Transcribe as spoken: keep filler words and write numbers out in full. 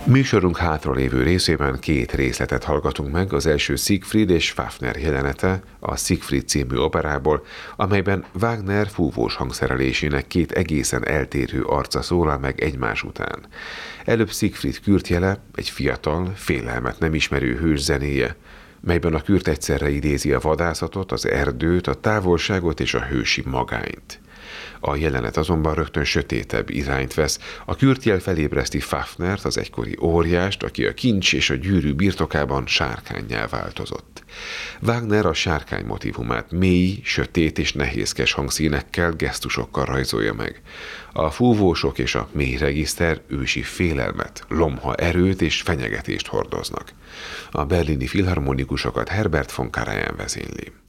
Műsorunk hátralévő részében két részletet hallgatunk meg, az első Siegfried és Fafner jelenete a Siegfried című operából, amelyben Wagner fúvós hangszerelésének két egészen eltérő arca szólal meg egymás után. Előbb Siegfried kürtjele, egy fiatal, félelmet nem ismerő hős zenéje, melyben a kürt egyszerre idézi a vadászatot, az erdőt, a távolságot és a hősi magányt. A jelenet azonban rögtön sötétebb irányt vesz. A kürtjel felébreszti Fafnert, az egykori óriást, aki a kincs és a gyűrű birtokában sárkánnyá változott. Wagner a sárkány motívumát mély, sötét és nehézkes hangszínekkel, gesztusokkal rajzolja meg. A fúvósok és a mély regiszter ősi félelmet, lomha erőt és fenyegetést hordoznak. A berlini filharmonikusokat Herbert von Karajan vezényli.